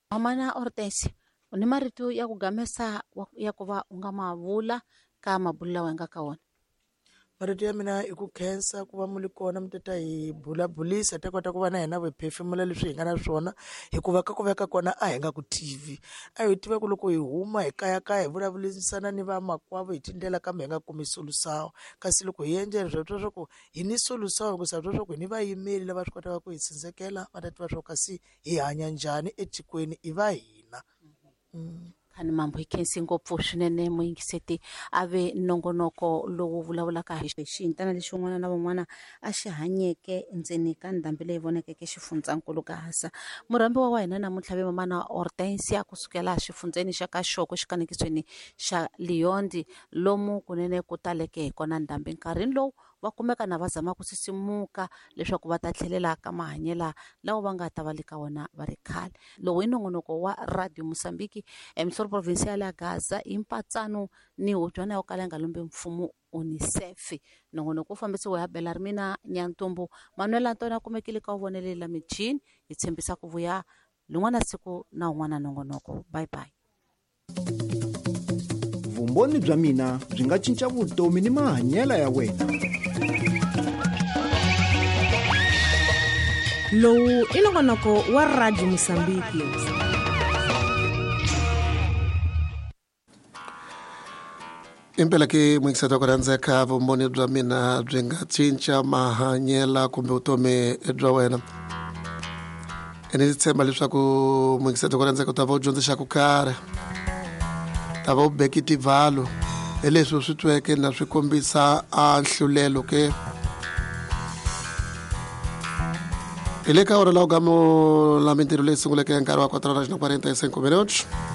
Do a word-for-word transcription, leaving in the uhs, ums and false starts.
Mamana Hortensia, ni marito ya kugamesa ya kuva unga mavula ka mabula wenga ka wona. Marito ya mina i ku khensa ku va muli kona mutata hi bulabulisa ta kota ku va na hina vuphefemula leswi hi nga na swona hikuva ka ku veka kona a hi nga ku T V a hi tiva ku loko hi huma hi kaya kaya hi vulavurisana ni va makwavo hi tindlela kambe hi nga kumi solusawo kasi loko hi endle sweswo swa ku hi ni solusawo ku sa swa ku ni vayimeli lava swi kotaka ku hi tsindzekela va ta tiva swo kasi hi hanya njhani etikweni i va hina. Mm. Khani mambo hi khensi ngopfu swinene muyingiseti ave nongonoko lowu vulavulaka hi xintana lexi un'wana na van'wana a xi hanyeke endzeni ka ndhambi leyi vonekeke xifundzhankulu Gasa. Murambi wa hina namuntlha ve Mamana Hortensia kusukela xifundzeni xa ka Xoko xikanekisweni xa Liondi lomu kunene ku taleke hi kona ndhambi nkarhini lowu va kumeka na va zama ku sisimuka leswaku va ta tlhelela ka mahanyela lawa va nga ta va le ka wona va ri khale. Lowu i nongonoko wa Radio Mosambiki emisoro provincial ya Gaza impatsano ni hojwana ya kala nga lombe mfumo UNICEF. Nongonoko fambisiwa ya Belarmina Nyantumbu Manuel Antona kumekile ka uvonele la michini itshembisa ku vuya lun'wana siku na un'wana nongonoko. Bye bye. Vumbhoni bya mina byi nga cinca vutomi ni mahanyela ya wena. Lowu i nongonoko wa Radio Mosambiki. Impela ke mwingiseta ku rhandzeka vumbhoni bya mina byi nga cinca mahanyela kumbe vutomi bya wena. Eni tshemba leswaku mwingiseta ku rhandzeka u ta va u dyondzixa ku karhi. Ta va u beki tivalo hi leswi swi tweke na swi kombisa a nhlulelo ke hi le ka ora la ugamo la mintirho leyi sunguleke nkarhi wa quattro horas na quarenta e cinco minutos.